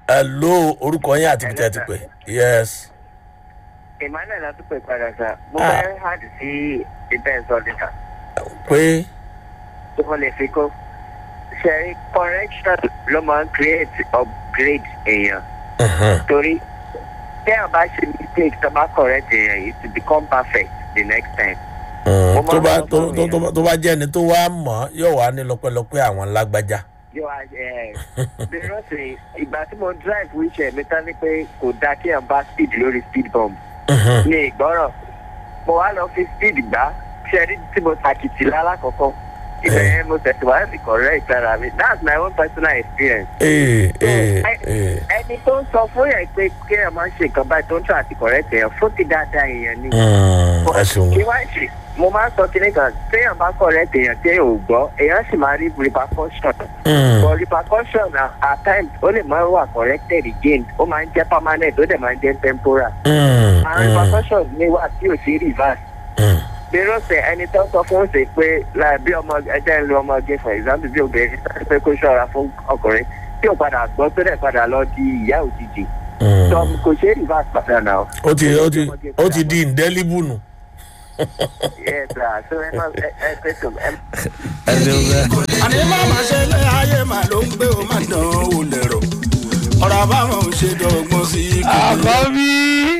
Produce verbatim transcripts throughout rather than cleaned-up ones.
hello orúkọ yín àti bìtẹ́ ti pè yes. Emmanuel Atupe padà sá mo fẹ́ hard sí ibẹ̀ sọ́díkà. pé. tó wọ́n lè fi kó ṣẹ́rí correction ló máa ń create upgrade èèyàn. torí téèyàn bá ṣe mistake tó bá correct èèyàn it to become perfect the next time. tó bá tó tó tó bá jẹ́ ẹni tó wá mọ̀ yóò wá ní lọ́pẹ́lọpẹ́ àwọn lágbájá. yóò wá ẹ bí wọ́n ṣe ìgbà tí mo drive wheelchair mi tán ni pé kò dáa kí èèyàn bá speed lórí speed bump. ní ìgbọ́ràn mo wá lọ fi speed gbá ṣẹ́rí tí mo tàkìtì lálákọ̀ọ́kọ́ ibẹ̀ yẹn mo tẹ̀síwájú sí correct ara mi that's my own personal experience. ẹni tó ń sọ fún yẹn pé kéèyàn máa ń ṣe nǹkan báyìí tó ń tọ́ àti correct èèyàn fún ti dáadáa èèyàn ni. kí wá ṣe mo máa ń sọ kíní kan téèyàn bá correct èèyàn téèyàn ò gbọ́ èèyàn sì máa rí repercussion. but repercussion at times ó lè máa wà corrected again ó máa ń jẹ́ permanent ó dẹ̀ máa ń jẹ́ temporal. àwọn repercussion ní wà tí ò sí reverse. bẹ́ẹ̀ ṣe ẹni tó sọ fún ṣe pé bí ọmọ ẹjẹ́ ń lo ọmọge for example bí obìnrin sáré pé kó ṣọ́ra fún ọkùnrin tí ò padà gbọ́ tó dẹ̀ padà lọ di ìyá òjijì. tó kò ṣe é reverse padà náà. ó ti ó ti ó ti di indelible nù. yes sir so ẹ máa ẹ ẹ pẹ́ tó ẹ. àní màmá ṣe lé ayé màá ló ń gbé o máa dán o lẹ̀rọ ọ̀rọ̀ àbáwọn ò ṣe dọ̀gbọ́n sí i. àkọ́bí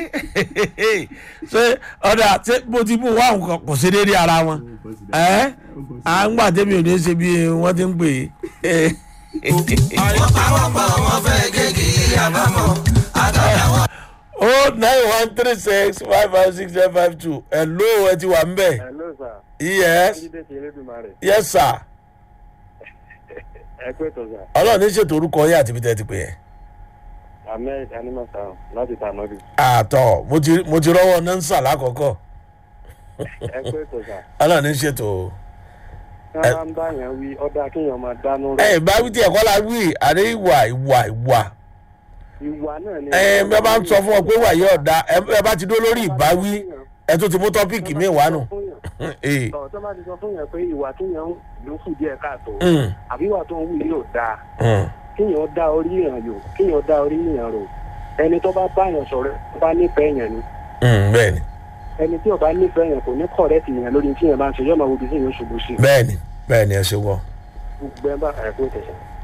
ṣé ọ̀dà tí mo ti mú wá nǹkan kò sí déédéé ara wọn ẹ́ à ń gbà tẹ́mi ò ní ṣe bí wọ́n ti ń pè é. wọ́n pa wọ́n pa wọ́n fẹ́ kéèkì àbámọ̀ àtàwọn. oh nine one three six five five six seven five two hello ẹ ti wà ń bẹ̀. hello sir. yes yes sir. ẹ pẹ́ tó sà. ọlọ́run ní ṣètò orúkọ yín àti ibi tẹ́ ti pè é. ahmed animasa láti tànọ́bì. àtọ̀ mo ti mo ti rọ́wọ́ nọ́ńsà lákọ̀ọ́kọ́. ẹ pẹ́ tó sà. ọlọ́run ní ṣètò. ká ń bá yẹn wí ọ̀dà kéèyàn máa dáná rẹ̀. ẹ bá wí tí ẹ̀kọ́ la wí àdé ìwà ìwà ìwà. ìwà náà ni. ẹ bẹ́ẹ̀ bá ń sọ fún ọ pé wà yóò da ẹ bá ti dó lórí ìbáwí ẹ tó ti mú tọ́pìkì mi wá nù. ọ̀ tó bá ti sọ fún yẹn pé ìwà kéèyàn ló kù díẹ̀ káàtó àbí ìwà tó ń wù yóò dáa kéèyàn dá orí èèyàn yò kéèyàn dá orí èèyàn rò ẹni tó bá báyàn sọ̀rọ̀ tó bá nífẹ̀ẹ́ èèyàn ni. bẹ́ẹ̀ni. ẹni tí ò bá nífẹ̀ẹ́ èèyàn kò ní kọ̀rẹ́tì èèyàn lórí tí èèyàn bá ń ṣe yọ́ọ̀ máa wo bí sí èèyàn ṣubú sí. bẹ́ẹ̀ni bẹ́ẹ̀ni ẹ ṣe wọ. gbogbo ẹ bá ẹ̀kọ́ tẹ̀sán.